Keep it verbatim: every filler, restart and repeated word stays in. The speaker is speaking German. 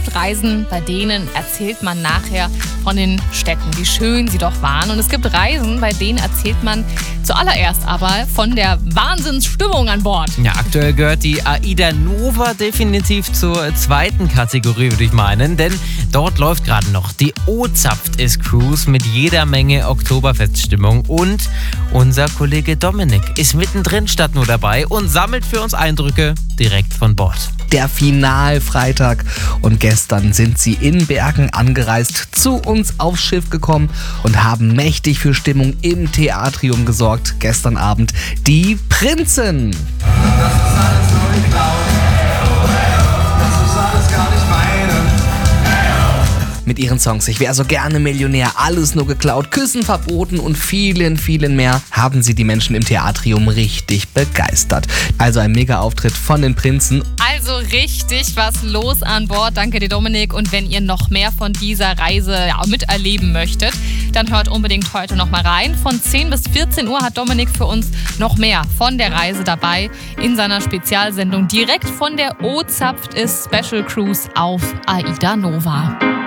gibt Reisen, bei denen erzählt man nachher von den Städten, wie schön sie doch waren. Und es gibt Reisen, bei denen erzählt man zuallererst aber von der Wahnsinnsstimmung an Bord. Ja, aktuell gehört die AIDA Nova definitiv zur zweiten Kategorie, würde ich meinen, denn dort läuft gerade noch die O-Zapft-Is-Cruise mit jeder Menge Oktoberfeststimmung und unser Kollege Dominik ist mittendrin statt nur dabei und sammelt für uns Eindrücke direkt von Bord. Der Finalfreitag und gestern sind sie in Bergen angereist, zu uns aufs Schiff gekommen und haben mächtig für Stimmung im Theatrium gesorgt. Gestern Abend die Prinzen. Das ist alles nur geklaut. Das ist alles gar nicht meine. Mit ihren Songs Ich wäre so gerne Millionär, alles nur geklaut, Küssen verboten und vielen, vielen mehr haben sie die Menschen im Theatrium richtig begeistert. Also ein Mega-Auftritt von den Prinzen. Also richtig was los an Bord. Danke dir, Dominik. Und wenn ihr noch mehr von dieser Reise ja, miterleben möchtet, dann hört unbedingt heute noch mal rein. Von zehn bis vierzehn Uhr hat Dominik für uns noch mehr von der Reise dabei in seiner Spezialsendung direkt von der O-Zapft-Is Special Cruise auf AIDA Nova.